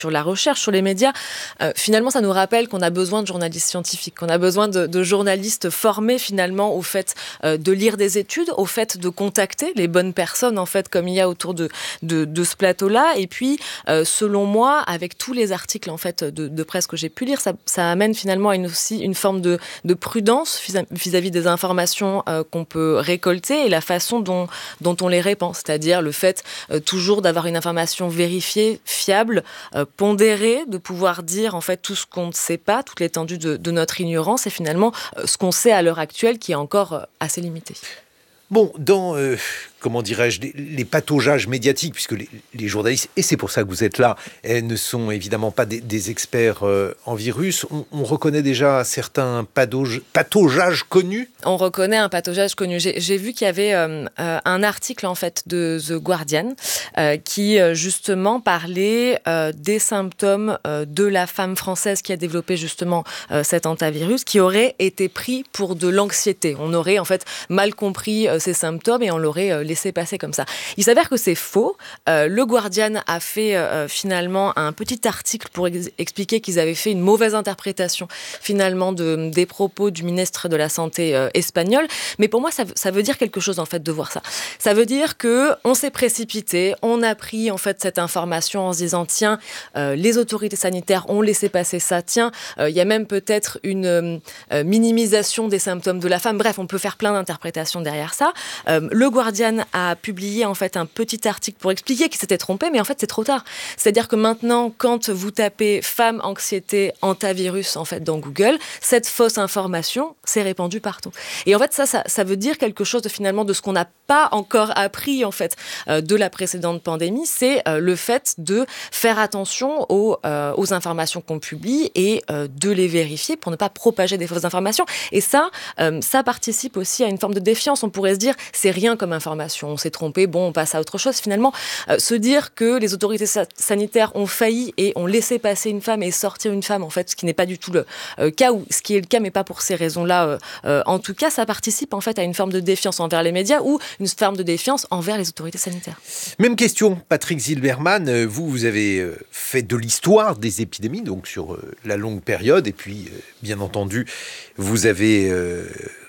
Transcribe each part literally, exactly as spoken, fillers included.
sur la recherche, sur les médias, euh, finalement, ça nous rappelle qu'on a besoin de journalistes scientifiques, qu'on a besoin de, de journalistes formés finalement au fait euh, de lire des études, au fait de contacter les bonnes personnes, en fait, comme il y a autour de, de, de ce plateau-là. Et puis, euh, selon moi, avec tous les articles en fait de, de presse que j'ai pu lire, ça, ça amène finalement à une, aussi une forme de, de prudence vis-à-vis des informations euh, qu'on peut récolter et la façon dont, dont on les répand, c'est-à-dire le fait euh, toujours d'avoir une information vérifiée, fiable, euh, pondéré, de pouvoir dire en fait tout ce qu'on ne sait pas, toute l'étendue de, de notre ignorance et finalement euh, ce qu'on sait à l'heure actuelle qui est encore euh, assez limité. Bon, dans, euh, comment dirais-je, les, les pataugeages médiatiques, puisque les, les journalistes, et c'est pour ça que vous êtes là, ne sont évidemment pas des, des experts euh, en virus, on, on reconnaît déjà certains patauge, pataugeages connus. On reconnaît un pataugeage connu. J'ai, j'ai vu qu'il y avait euh, euh, un article en fait de The Guardian euh, qui euh, justement parlait euh, des symptômes euh, de la femme française qui a développé justement euh, cet hantavirus, qui aurait été pris pour de l'anxiété. On aurait en fait mal compris euh, ces symptômes et on l'aurait euh, laissé passer comme ça. Il s'avère que c'est faux. Euh, le Guardian a fait euh, finalement un petit article pour ex- expliquer qu'ils avaient fait une mauvaise interprétation finalement de, des propos du ministre de la Santé euh, espagnol. Mais pour moi, ça, ça veut dire quelque chose en fait de voir ça. Ça veut dire que on s'est précipité, on a pris en fait cette information en se disant tiens, euh, les autorités sanitaires ont laissé passer ça. Tiens, il euh, y a même peut-être une euh, minimisation des symptômes de la femme. Bref, on peut faire plein d'interprétations derrière ça. Euh, le Guardian a publié en fait un petit article pour expliquer qu'il s'était trompé, mais en fait c'est trop tard. C'est-à-dire que maintenant, quand vous tapez femme anxiété hantavirus en fait dans Google, cette fausse information s'est répandue partout. Et en fait ça, ça, ça veut dire quelque chose de finalement de ce qu'on n'a pas encore appris en fait euh, de la précédente pandémie, c'est euh, le fait de faire attention aux, euh, aux informations qu'on publie et euh, de les vérifier pour ne pas propager des fausses informations. Et ça, euh, ça participe aussi à une forme de défiance. On pourrait se dire c'est rien comme information, on s'est trompé, bon, on passe à autre chose. Finalement, euh, se dire que les autorités sa- sanitaires ont failli et ont laissé passer une femme et sortir une femme, en fait, ce qui n'est pas du tout le euh, cas, ou ce qui est le cas, mais pas pour ces raisons-là. Euh, euh, en tout cas, ça participe en fait à une forme de défiance envers les médias ou une forme de défiance envers les autorités sanitaires. Même question, Patrick Zilberman, vous, vous avez fait de l'histoire des épidémies, donc sur la longue période, et puis, bien entendu, vous avez euh,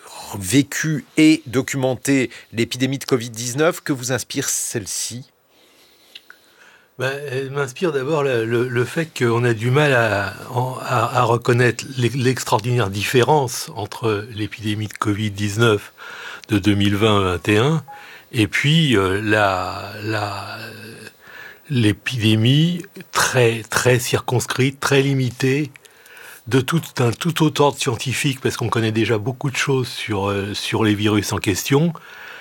vécu et documenté l'épidémie de covid dix-neuf. Que vous inspire celle-ci ? Ben, elle m'inspire d'abord le, le, le fait qu'on a du mal à, à, à reconnaître l'extraordinaire différence entre l'épidémie de covid dix-neuf de deux mille vingt vingt et un et puis euh, la, la, l'épidémie très, très circonscrite, très limitée, de tout, un tout autre ordre scientifique, parce qu'on connaît déjà beaucoup de choses sur, euh, sur les virus en question,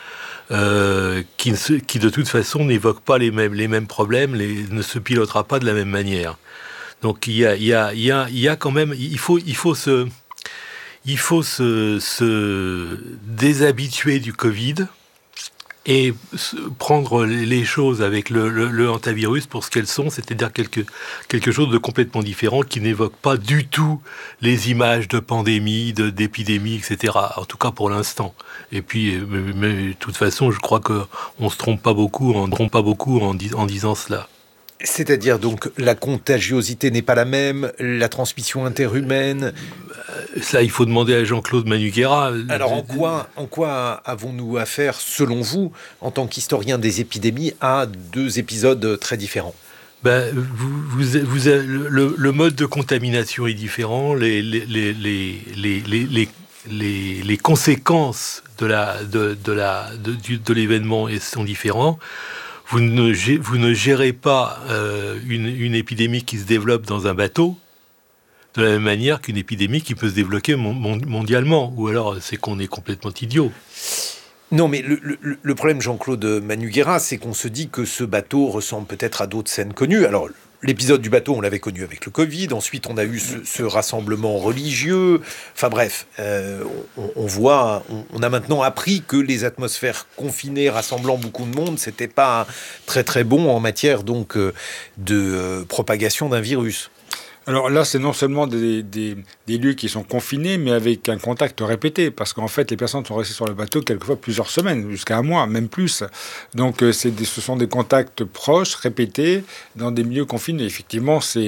euh, qui, qui de toute façon n'évoquent pas les mêmes, les mêmes problèmes, les, ne se pilotera pas de la même manière. Donc il y a, il y a, il y a, il y a quand même, il faut, il faut se, il faut se, se déshabituer du Covid et prendre les choses avec le, le, le hantavirus pour ce qu'elles sont, c'est-à-dire quelque, quelque chose de complètement différent qui n'évoque pas du tout les images de pandémie, de, d'épidémie, et cetera. En tout cas pour l'instant. Et puis, mais, mais, de toute façon, je crois qu'on ne se trompe pas beaucoup, on ne trompe pas beaucoup en, dis, en disant cela. C'est-à-dire donc la contagiosité n'est pas la même, la transmission interhumaine. Ça, il faut demander à Jean-Claude Manuguera. Alors en quoi, en quoi avons-nous affaire, selon vous, en tant qu'historien des épidémies, à deux épisodes très différents ? Ben, vous, vous, vous avez, le, le mode de contamination est différent, les, les, les, les, les, les, les, les conséquences de, la, de, de, la, de, de l'événement sont différents. Vous ne, vous ne gérez pas euh, une, une épidémie qui se développe dans un bateau de la même manière qu'une épidémie qui peut se développer mon, mondialement. Ou alors, c'est qu'on est complètement idiot. Non, mais le, le, le problème, Jean-Claude Manuguera, c'est qu'on se dit que ce bateau ressemble peut-être à d'autres scènes connues. Alors, l'épisode du bateau, on l'avait connu avec le Covid. Ensuite, on a eu ce, ce rassemblement religieux. Enfin bref, euh, on, on voit, on, on a maintenant appris que les atmosphères confinées rassemblant beaucoup de monde, c'était pas très très bon en matière donc de euh, propagation d'un virus. Alors là, c'est non seulement des, des, des lieux qui sont confinés, mais avec un contact répété, parce qu'en fait, les personnes sont restées sur le bateau quelquefois plusieurs semaines, jusqu'à un mois, même plus. Donc, c'est des, ce sont des contacts proches, répétés, dans des milieux confinés. Effectivement, c'est